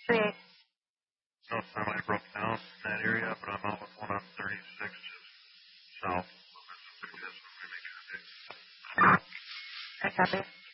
38. So it's finally broke down in that area, but I'm out with one on 36 just south. So that's what it is. I'm going to make sure I copy.